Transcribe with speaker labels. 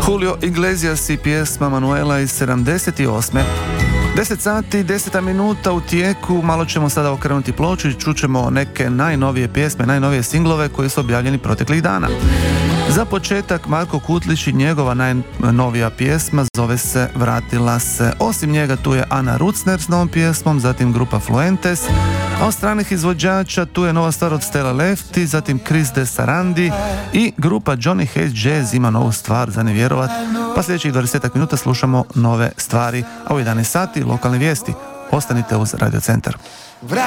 Speaker 1: Julio Iglesias i pjesma Manuela iz 78. 10 sati, 10 minuta u tijeku, malo ćemo sada okrenuti ploču i čućemo neke najnovije pjesme, najnovije singlove koji su objavljeni proteklih dana. Za početak Marko Kutlić i njegova najnovija pjesma zove se Vratila se. Osim njega tu je Ana Rucner s novom pjesmom, zatim grupa Fluentes, a od stranih izvođača tu je nova stvar od Stella Lefty, zatim Chris de Sarandi i grupa Johnny Hayes Jazz ima novu stvar za ne vjerovat, pa sljedećih 20 minuta slušamo nove stvari, a u 11 sati lokalne vijesti. Ostanite uz Radio Centar.